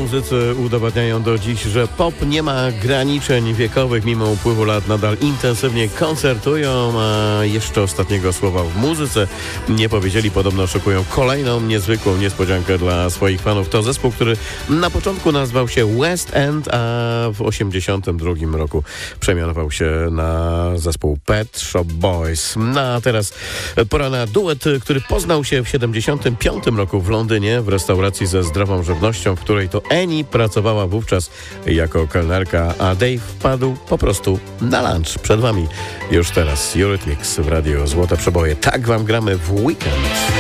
muzycy udowadniają do dziś, że pop nie ma graniczeń wiekowych. Mimo upływu lat nadal intensywnie koncertują, a jeszcze ostatniego słowa w muzyce nie powiedzieli. Podobno szykują kolejną niezwykłą niespodziankę dla swoich fanów. To zespół, który na początku nazywał się West End, a w 1982 roku przemianował się na zespół Pet Shop Boys. No a teraz pora na duet, który poznał się w 1975 roku w Londynie w restauracji ze zdrową żywnością, w której to Annie pracowała wówczas jako kelnerka, a Dave wpadł po prostu na lunch. Przed wami już teraz Eurythmics w Radio Złote Przeboje. Tak wam gramy w weekend.